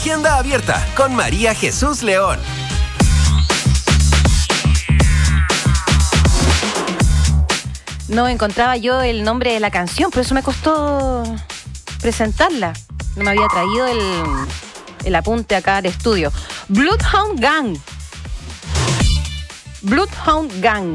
Agenda abierta con María Jesús León. No encontraba yo el nombre de la canción, por eso me costó presentarla. No me había traído el apunte acá al estudio. Bloodhound Gang. Bloodhound Gang.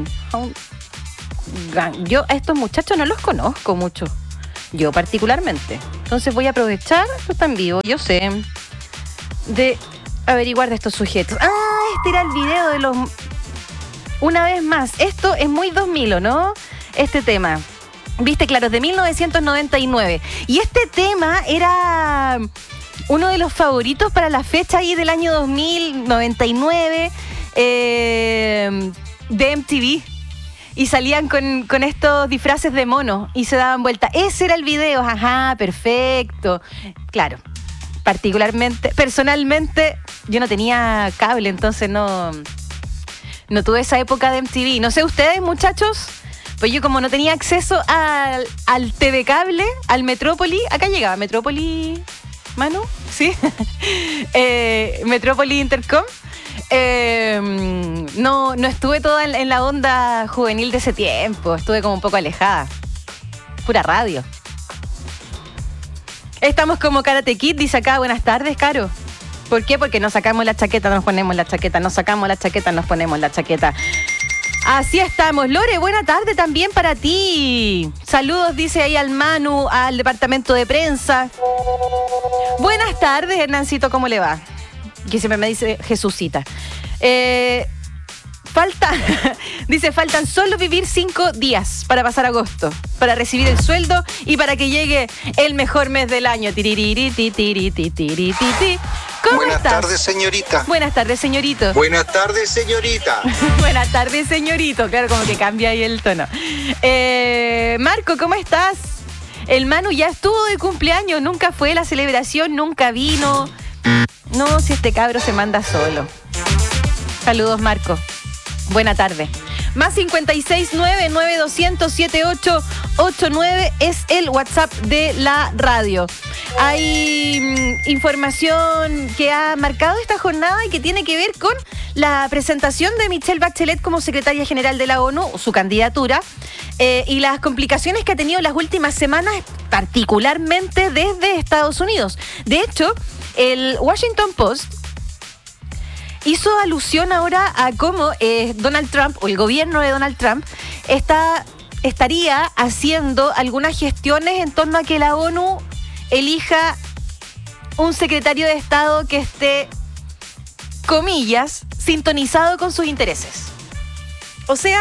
Yo a estos muchachos no los conozco mucho. Yo particularmente. Entonces voy a aprovechar, esto está en vivo, yo sé, de averiguar de estos sujetos. Este era el video de los... Una vez más, esto es muy 2000, ¿o no? Este tema. Viste, claro, es de 1999. Y este tema era uno de los favoritos para la fecha ahí del año 2099 de MTV. Y salían con estos disfraces de mono y se daban vuelta. Ese era el video, ajá, perfecto. Claro, personalmente, yo no tenía cable, entonces no tuve esa época de MTV. No sé, ustedes, muchachos, pues yo como no tenía acceso al TV Cable, al Metrópoli, acá llegaba Metrópoli, Manu, ¿sí? Metrópoli Intercom. No estuve toda en la onda juvenil de ese tiempo. Estuve como un poco alejada. Pura radio. Estamos como Karate Kid, dice acá. Buenas tardes, Caro. ¿Por qué? Porque nos sacamos la chaqueta, nos ponemos la chaqueta. Nos sacamos la chaqueta, nos ponemos la chaqueta. Así estamos. Lore, buena tarde también para ti. Saludos, dice ahí al Manu, al departamento de prensa. Buenas tardes, Hernancito, ¿cómo le va? Que siempre me dice Jesucita. Faltan solo vivir 5 días para pasar agosto, para recibir el sueldo y para que llegue el mejor mes del año. ¿Cómo Buenas estás? tardes, señorita. Buenas tardes, señorito. Buenas tardes, señorita. Buenas tardes, señorito. Claro, como que cambia ahí el tono. Marco, ¿cómo estás? El Manu ya estuvo de cumpleaños, nunca fue la celebración, nunca vino. No, si este cabro se manda solo. Saludos, Marco. Buena tarde. Más 569-9200-7889 es el WhatsApp de la radio. Hay información que ha marcado esta jornada y que tiene que ver con la presentación de Michelle Bachelet como secretaria general de la ONU, su candidatura, y las complicaciones que ha tenido las últimas semanas, particularmente desde Estados Unidos. De hecho, el Washington Post hizo alusión ahora a cómo Donald Trump, o el gobierno de Donald Trump, estaría haciendo algunas gestiones en torno a que la ONU elija un secretario de Estado que esté, comillas, sintonizado con sus intereses. O sea,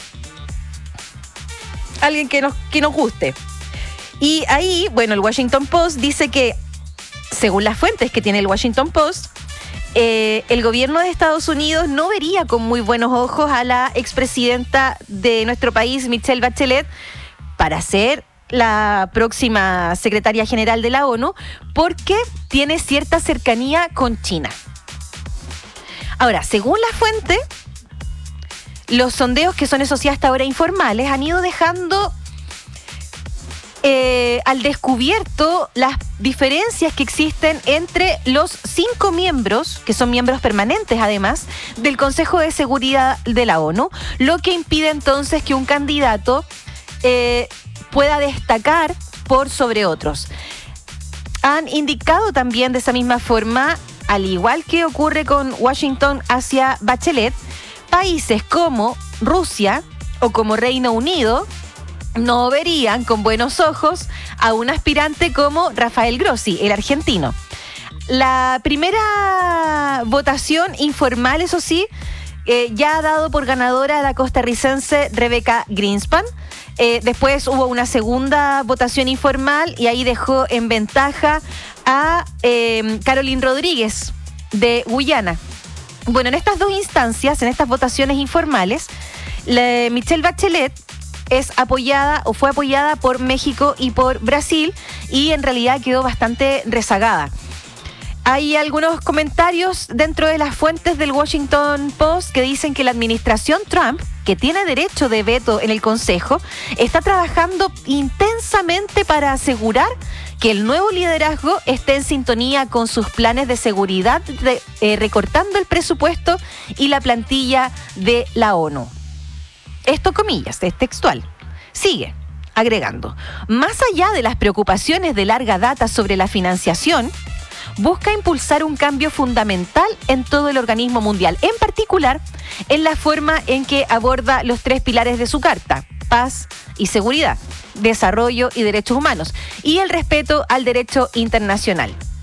alguien que nos guste. Y ahí, bueno, el Washington Post dice que, según las fuentes que tiene el Washington Post, el gobierno de Estados Unidos no vería con muy buenos ojos a la expresidenta de nuestro país, Michelle Bachelet, para ser la próxima secretaria general de la ONU, porque tiene cierta cercanía con China. Ahora, según la fuente, los sondeos, que son esos sí hasta ahora informales, han ido dejando al descubierto las diferencias que existen entre los 5 miembros, que son miembros permanentes además, del Consejo de Seguridad de la ONU, lo que impide entonces que un candidato pueda destacar por sobre otros. Han indicado también de esa misma forma, al igual que ocurre con Washington hacia Bachelet, países como Rusia o como Reino Unido no verían con buenos ojos a un aspirante como Rafael Grossi, el argentino. La primera votación informal, eso sí, ya ha dado por ganadora a la costarricense Rebecca Greenspan. Después hubo una segunda votación informal y ahí dejó en ventaja a Caroline Rodríguez de Guyana. Bueno, en estas dos instancias, en estas votaciones informales, Michelle Bachelet es apoyada o fue apoyada por México y por Brasil, y en realidad quedó bastante rezagada. Hay algunos comentarios dentro de las fuentes del Washington Post que dicen que la administración Trump, que tiene derecho de veto en el Consejo, está trabajando intensamente para asegurar que el nuevo liderazgo esté en sintonía con sus planes de seguridad, recortando el presupuesto y la plantilla de la ONU. Esto comillas, es textual. Sigue agregando, más allá de las preocupaciones de larga data sobre la financiación, busca impulsar un cambio fundamental en todo el organismo mundial, en particular en la forma en que aborda los 3 pilares de su carta: paz y seguridad, desarrollo y derechos humanos, y el respeto al derecho internacional.